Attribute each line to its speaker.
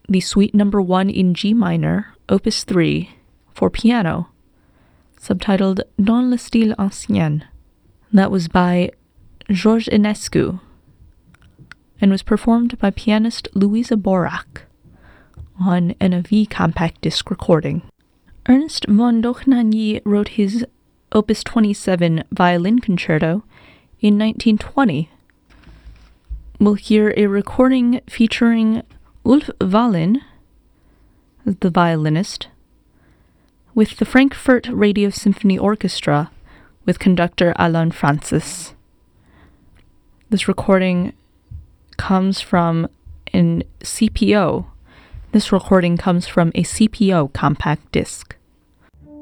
Speaker 1: the Suite Number 1 in G minor, Opus 3, for piano, subtitled Dans le style ancien. That was by George Enescu and was performed by pianist Louisa Borac on an AV compact disc recording. Ernest von Dohnanyi wrote his Opus 27 violin concerto in 1920. We'll hear a recording featuring Ulf Wallin, the violinist, with the Frankfurt Radio Symphony Orchestra with conductor Alain Francis. This recording comes from a CPO compact disc.